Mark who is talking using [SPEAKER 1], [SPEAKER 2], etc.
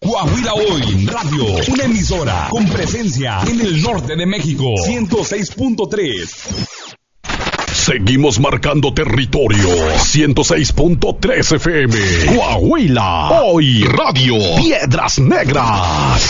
[SPEAKER 1] Coahuila Hoy Radio, una emisora con presencia en el norte de México, 106.3.
[SPEAKER 2] Seguimos marcando territorio. 106.3 FM. Coahuila Hoy Radio. Piedras Negras.